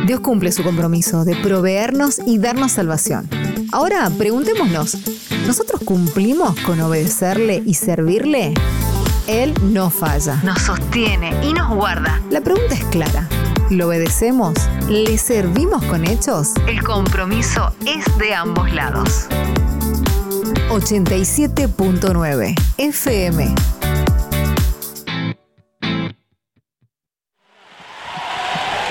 Dios cumple su compromiso de proveernos y darnos salvación. Ahora, preguntémonos, ¿nosotros cumplimos con obedecerle y servirle? Él no falla. Nos sostiene y nos guarda. La pregunta es clara. ¿Lo obedecemos? ¿Le servimos con hechos? El compromiso es de ambos lados. 87.9 FM